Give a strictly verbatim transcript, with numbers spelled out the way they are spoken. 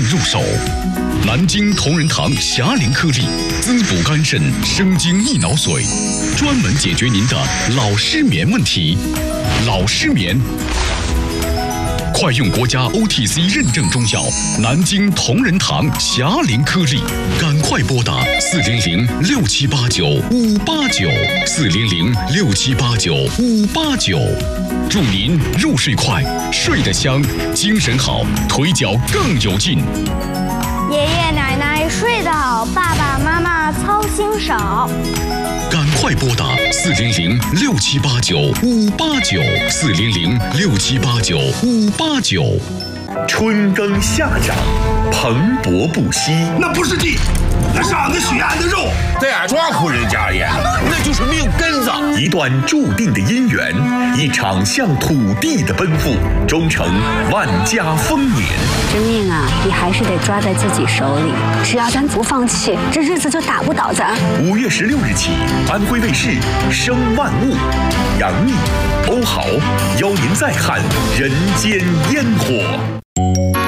入手。南京同仁堂霞龄颗粒，滋补肝肾，生津益脑髓，专门解决您的老失眠问题。老失眠，快用国家 O T C 认证中药南京同仁堂霞龄颗粒，赶快拨打四零零六七八九五八九四零零六七八九五八九，祝您入睡快，睡得香，精神好，腿脚更有劲。 爷爷奶奶睡得好，爸爸妈妈操心少。 赶快拨打四零零六七八九五八九四零零六七八九五八九。 春耕夏长，蓬勃不息。 那不是地，那是俺们许安的肉。 在俺庄户人家里，那就是命根子。 一段注定的姻缘，一场向土地的奔赴，终成万家丰年。 这命啊，你还是得抓在自己手里。只要咱不放弃，这日子就打不倒咱。 五月十六日起，安徽卫视《生万物》，杨幂、欧豪邀您再看人间烟火。